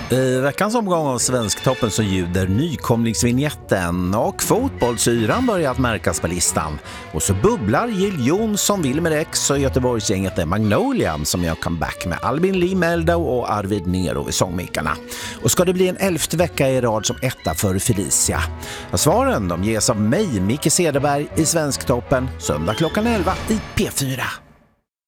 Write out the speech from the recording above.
I veckans omgång av Svensktoppen så ljuder nykomlingsvinjetten och fotbollsyran börjat märkas på listan. Och så bubblar Jill Johnson, Wilmer X och Göteborgsgänget The Magnolia som gör comeback med Albin Lee Meldau och Arvid Nero vid sångmikarna. Och ska det bli en 11:e vecka i rad som etta för Felicia? Svaren de ges av mig, Micke Cederberg, i Svensktoppen, söndag klockan 11 i P4.